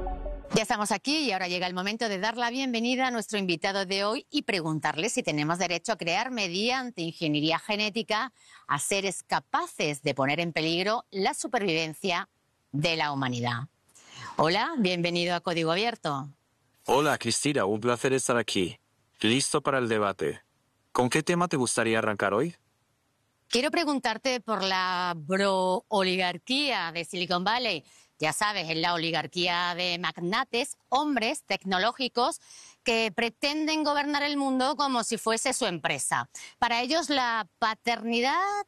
Ya estamos aquí y ahora llega el momento de dar la bienvenida a nuestro invitado de hoy y preguntarle si tenemos derecho a crear mediante ingeniería genética a seres capaces de poner en peligro la supervivencia de la humanidad. Hola, bienvenido a Código Abierto. Hola, Cristina, un placer estar aquí. Listo para el debate. ¿Con qué tema te gustaría arrancar hoy? Quiero preguntarte por la brooligarquía de Silicon Valley. Ya sabes, es la oligarquía de magnates, hombres tecnológicos que pretenden gobernar el mundo como si fuese su empresa. Para ellos la paternidad